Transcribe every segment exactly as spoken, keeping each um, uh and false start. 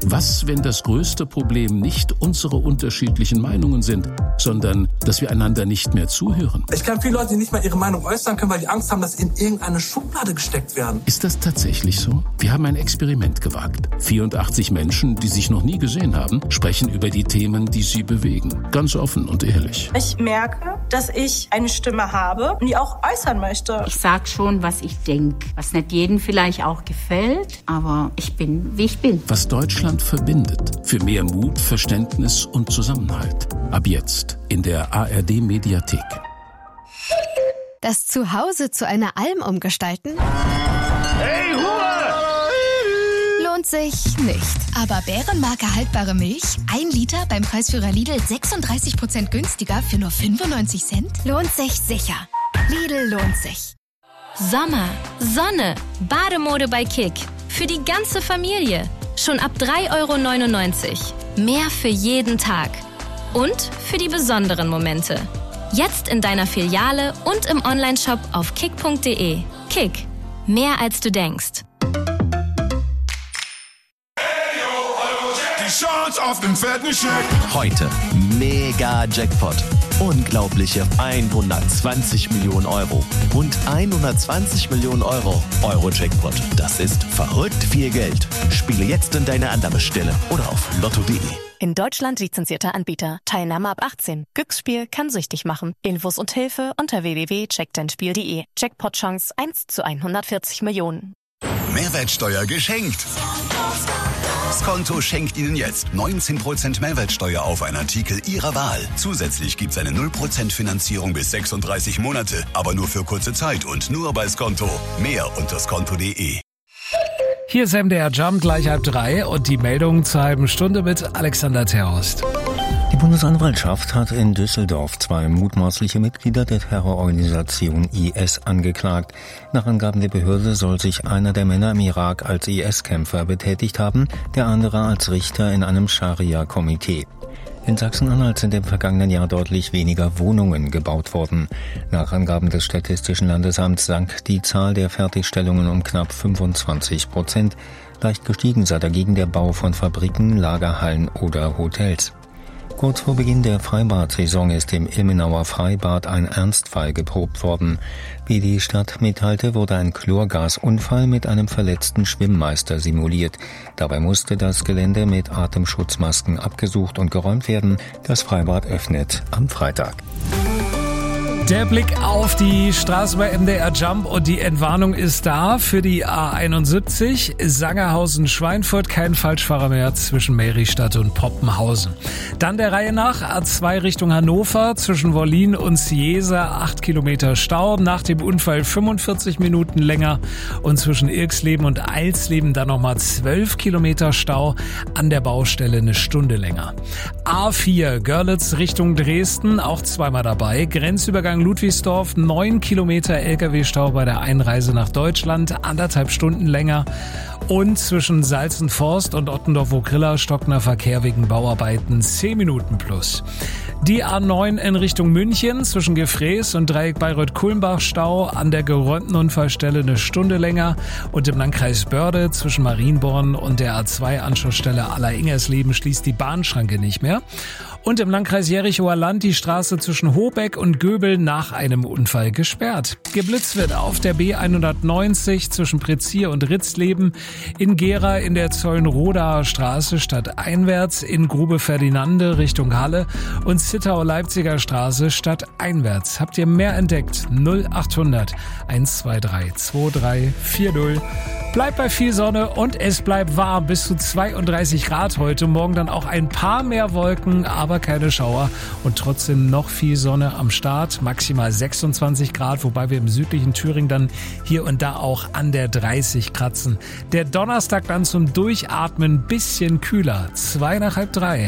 Was, wenn das größte Problem nicht unsere unterschiedlichen Meinungen sind, sondern dass wir einander nicht mehr zuhören? Ich kenne viele Leute, die nicht mal ihre Meinung äußern können, weil die Angst haben, dass sie in irgendeine Schublade gesteckt werden. Ist das tatsächlich so? Wir haben ein Experiment gewagt. vierundachtzig Menschen, die sich noch nie gesehen haben, sprechen über die Themen, die sie bewegen. Ganz offen und ehrlich. Ich merke, dass ich eine Stimme habe und die auch äußern möchte. Ich sag schon, was ich denke, was nicht jedem vielleicht auch gefällt, aber ich bin, wie ich bin. Was Deutschland verbindet. Für mehr Mut, Verständnis und Zusammenhalt. Ab jetzt in der A R D-Mediathek. Das Zuhause zu einer Alm umgestalten? Hey, Ruhe! Lohnt sich nicht. Aber Bärenmarke haltbare Milch, ein Liter beim Preisführer Lidl sechsunddreißig Prozent günstiger für nur fünfundneunzig Cent? Lohnt sich sicher. Lidl lohnt sich. Sommer, Sonne, Bademode bei Kick. Für die ganze Familie. Schon ab drei Euro neunundneunzig. Mehr für jeden Tag. Und für die besonderen Momente. Jetzt in deiner Filiale und im Onlineshop auf kick punkt de. Kick. Mehr als du denkst. Die Chance auf den fetten Scheck. Heute mega Jackpot. Unglaubliche hundertzwanzig Millionen Euro. Rund hundertzwanzig Millionen Euro. Euro-Jackpot. Das ist verrückt viel Geld. Spiele jetzt in deine Annahmestelle oder auf lotto punkt de. In Deutschland lizenzierter Anbieter. Teilnahme ab achtzehn. Glücksspiel kann süchtig machen. Infos und Hilfe unter w w w punkt check dein spiel punkt de. Jackpot-Chance eins zu hundertvierzig Millionen. Mehrwertsteuer geschenkt. Skonto schenkt Ihnen jetzt neunzehn Prozent Mehrwertsteuer auf einen Artikel Ihrer Wahl. Zusätzlich gibt es eine null Prozent Finanzierung bis sechsunddreißig Monate, aber nur für kurze Zeit und nur bei Skonto. Mehr unter skonto punkt de. Hier ist M D R Jump gleich halb drei und die Meldung zur halben Stunde mit Alexander Terhorst. Die Bundesanwaltschaft hat in Düsseldorf zwei mutmaßliche Mitglieder der Terrororganisation I S angeklagt. Nach Angaben der Behörde soll sich einer der Männer im Irak als I S-Kämpfer betätigt haben, der andere als Richter in einem Scharia-Komitee. In Sachsen-Anhalt sind im vergangenen Jahr deutlich weniger Wohnungen gebaut worden. Nach Angaben des Statistischen Landesamts sank die Zahl der Fertigstellungen um knapp fünfundzwanzig Prozent. Leicht gestiegen sei dagegen der Bau von Fabriken, Lagerhallen oder Hotels. Kurz vor Beginn der Freibad-Saison ist im Ilmenauer Freibad ein Ernstfall geprobt worden. Wie die Stadt mitteilte, wurde ein Chlorgasunfall mit einem verletzten Schwimmmeister simuliert. Dabei musste das Gelände mit Atemschutzmasken abgesucht und geräumt werden. Das Freibad öffnet am Freitag. Der Blick auf die Straße bei M D R Jump und die Entwarnung ist da für die A einundsiebzig, Sangerhausen-Schweinfurt, kein Falschfahrer mehr zwischen Meristadt und Poppenhausen. Dann der Reihe nach A zwei Richtung Hannover, zwischen Wollin und Ciesa, acht Kilometer Stau, nach dem Unfall fünfundvierzig Minuten länger und zwischen Irksleben und Eilsleben dann nochmal zwölf Kilometer Stau, an der Baustelle eine Stunde länger. A vier, Görlitz Richtung Dresden, auch zweimal dabei, Grenzübergang Ludwigsdorf, neun Kilometer L K W-Stau bei der Einreise nach Deutschland, anderthalb Stunden länger. Und zwischen Salzenforst und Ottendorf-Okrilla stockender Verkehr wegen Bauarbeiten zehn Minuten plus. Die A neun in Richtung München, zwischen Gefrees und Dreieck Bayreuth-Kulmbach Stau, an der geräumten Unfallstelle eine Stunde länger. Und im Landkreis Börde zwischen Marienborn und der A zwei Anschlussstelle Aller-Ingersleben schließt die Bahnschranke nicht mehr. Und im Landkreis Jerichoer Land die Straße zwischen Hobeck und Göbel nach einem Unfall gesperrt. Geblitzt wird auf der B hundertneunzig zwischen Prezier und Ritzleben, in Gera in der Zollenrodaer Straße stadteinwärts, in Grube Ferdinande Richtung Halle und Zittau-Leipziger Straße stadteinwärts. Habt ihr mehr entdeckt? null achthundert eins zwei drei zwei drei vier null. Bleibt bei viel Sonne und es bleibt warm, bis zu zweiunddreißig Grad heute. Morgen dann auch ein paar mehr Wolken, aber keine Schauer und trotzdem noch viel Sonne am Start. Maximal sechsundzwanzig Grad, wobei wir im südlichen Thüringen dann hier und da auch an der dreißig kratzen. Der Donnerstag dann zum Durchatmen bisschen kühler. Zwei nach halb drei.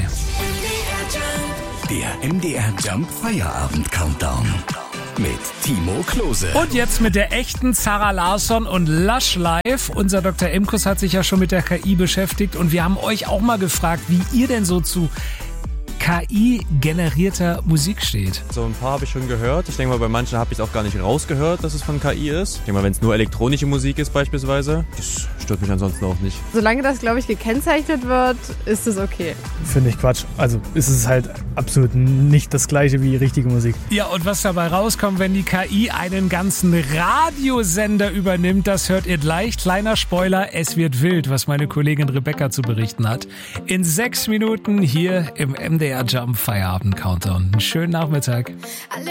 Der M D R Jump Feierabend Countdown. Mit Timo Klose. Und jetzt mit der echten Zara Larsson und Lush Live. Unser Doktor Emkus hat sich ja schon mit der K I beschäftigt und wir haben euch auch mal gefragt, wie ihr denn so zu K I-generierter Musik steht. So ein paar habe ich schon gehört. Ich denke mal, bei manchen habe ich es auch gar nicht rausgehört, dass es von K I ist. Ich denke mal, wenn es nur elektronische Musik ist beispielsweise, das stört mich ansonsten auch nicht. Solange das, glaube ich, gekennzeichnet wird, ist es okay. Finde ich Quatsch. Also ist es halt absolut nicht das Gleiche wie richtige Musik. Ja, und was dabei rauskommt, wenn die K I einen ganzen Radiosender übernimmt, das hört ihr gleich. Kleiner Spoiler, es wird wild, was meine Kollegin Rebecca zu berichten hat. In sechs Minuten hier im M D R Jump Feierabend Countdown. Einen schönen Nachmittag.